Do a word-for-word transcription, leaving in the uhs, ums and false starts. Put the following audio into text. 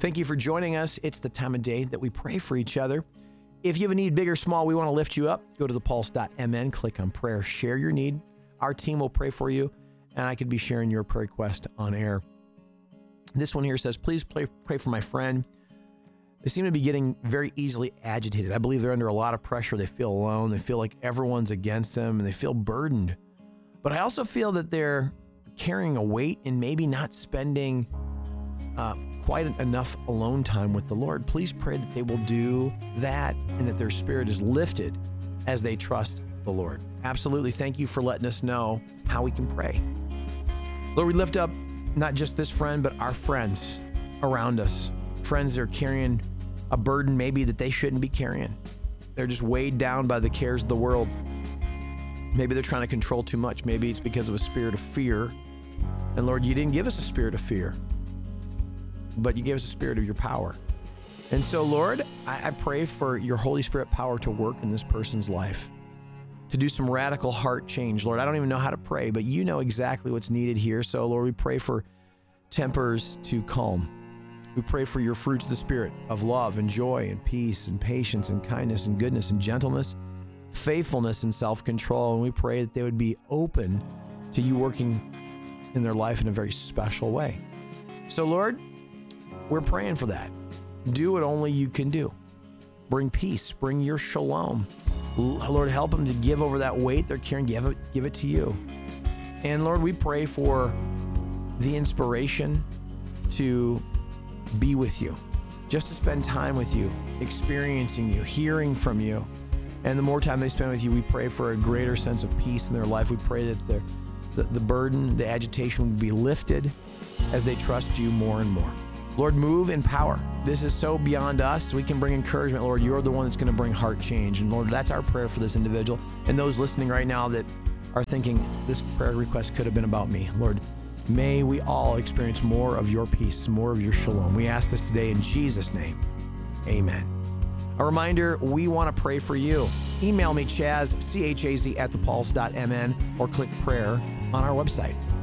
Thank you for joining us. It's the time of day that we pray for each other. If you have a need, big or small, we want to lift you up. Go to the pulse dot m n, click on prayer, share your need. Our team will pray for you, and I could be sharing your prayer request on air. This one here says, please pray, pray for my friend. They seem to be getting very easily agitated. I believe they're under a lot of pressure. They feel alone. They feel like everyone's against them, and they feel burdened. But I also feel that they're carrying a weight and maybe not spending uh, quite enough alone time with the Lord. Please pray that they will do that and that their spirit is lifted as they trust the Lord. Absolutely. Thank you for letting us know how we can pray. Lord, we lift up not just this friend, but our friends around us. Friends that are carrying a burden maybe that they shouldn't be carrying. They're just weighed down by the cares of the world. Maybe they're trying to control too much. Maybe it's because of a spirit of fear. And Lord, you didn't give us a spirit of fear, but you gave us a spirit of your power. And so, Lord, I, I pray for your Holy Spirit power to work in this person's life, to do some radical heart change. Lord, I don't even know how to pray, but you know exactly what's needed here. So, Lord, we pray for tempers to calm. We pray for your fruits of the Spirit of love and joy and peace and patience and kindness and goodness and gentleness, faithfulness and self-control. And we pray that they would be open to you working in their life in a very special way. So, Lord, we're praying for that. Do what only you can do. Bring peace, bring your shalom. Lord, help them to give over that weight they're carrying, give it, give it to you. And Lord, we pray for the inspiration to be with you, just to spend time with you, experiencing you, hearing from you. And the more time they spend with you, we pray for a greater sense of peace in their life. We pray that the, the, the burden, the agitation will be lifted as they trust you more and more. Lord, move in power. This is so beyond us. We can bring encouragement. Lord, you're the one that's going to bring heart change. And Lord, that's our prayer for this individual. And those listening right now that are thinking this prayer request could have been about me. Lord, may we all experience more of your peace, more of your shalom. We ask this today in Jesus' name. Amen. A reminder, we want to pray for you. Email me, Chaz, C H A Z, at the pulse dot m n, or click prayer on our website.